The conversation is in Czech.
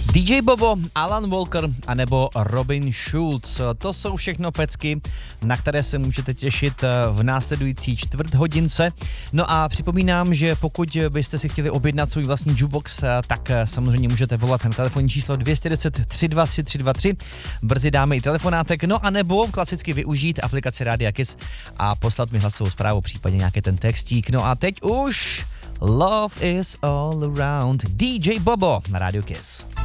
DJ Bobo, Alan Walker anebo Robin Schulz. To jsou všechno pecky, na které se můžete těšit v následující čtvrthodince. No a připomínám, že pokud byste si chtěli objednat svůj vlastní jukebox, tak samozřejmě můžete volat na telefonní číslo 210 323 323. Brzy dáme i telefonátek, no a nebo klasicky využít aplikaci Rádia Kiss a poslat mi hlasovou zprávu, případně nějaký ten textík. No a teď už Love is all around. DJ Bobo na Rádiu Kiss.